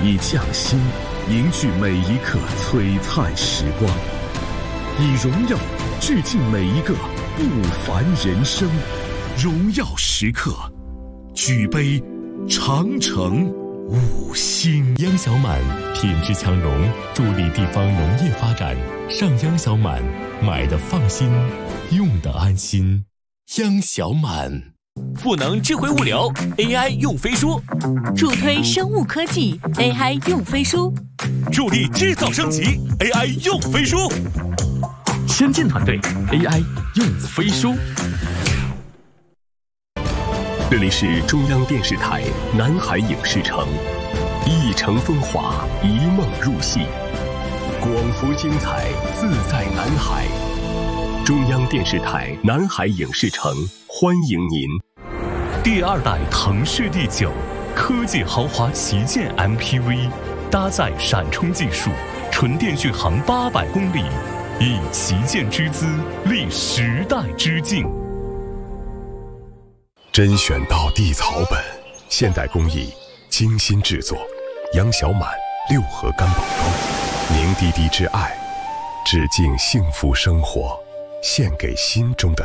以匠心凝聚每一刻璀璨时光，以荣耀致敬每一个不凡人生。荣耀时刻，举杯长城5星。 央小满品质强融，助力地方农业发展。上央小满，买的放心，用的安心。央小满。 赋能智慧物流 AI 用飞书， 助推生物科技 AI 用飞书， 助力制造升级 AI 用飞书， 先进团队 AI 用飞书。 这里是中央电视台南海影视城，一城风华，一梦入戏，广福精彩，自在南海。中央电视台南海影视城欢迎您。 第2代腾势D9科技豪华旗舰 MPV， 搭载闪充技术，纯电续航800公里，以旗舰之姿立时代之境。 甄选到地草本，现代工艺，精心制作。杨小满6盒干宝装，凝滴滴之爱，致敬幸福生活，献给心中的